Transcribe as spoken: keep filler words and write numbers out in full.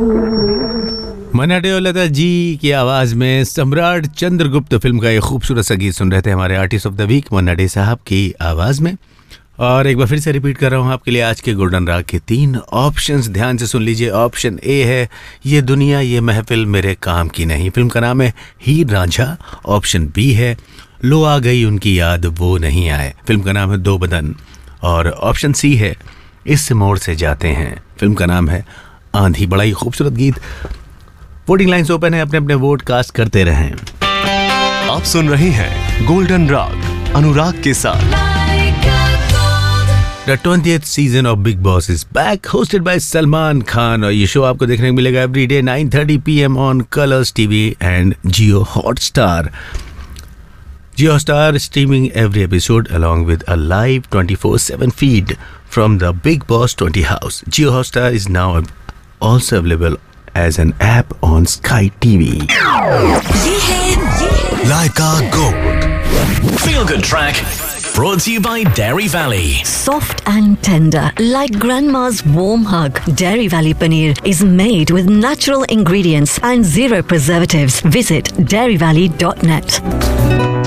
मन्ना day और लता जी की आवाज में सम्राट चंद्रगुप्त फिल्म का एक खूबसूरत सा गीत सुन रहे थे हमारे artist of the week Manna day साहब की आवाज में। और एक बार फिर से रिपीट कर रहा हूँ आपके लिए आज के गोल्डन राग के तीन ऑप्शंस, ध्यान से सुन लीजिए। ऑप्शन ए है ये दुनिया ये महफिल मेरे काम की नहीं, फिल्म का नाम है हीर रांझा। ऑप्शन बी है लो आ गई उनकी याद वो नहीं आए, फिल्म का नाम है दो बदन। और ऑप्शन सी है इस मोड़ से जाते हैं, फिल्म का नाम है आंधी। बड़ा ही खूबसूरत गीत। वोटिंग लाइन्स ओपन है, अपने अपने वोट कास्ट करते रहें। आप सुन रहे हैं गोल्डन राग अनुराग के साथ। The twentieth season of Big Boss is back, hosted by Salman Khan। और ये शो आपको देखने को मिलेगा every day nine thirty P M on Colors TV and Jio Hotstar. Jio Hotstar streaming every episode along with a live twenty-four seven feed from the Big Boss twenty house. Jio Hotstar is now also available as an app on Sky T V. ये है ये है Laika Gold Feel Good Track brought to you by Dairy Valley. soft and tender like grandma's warm hug. Dairy Valley paneer is made with natural ingredients and zero preservatives. Visit dairy valley dot net.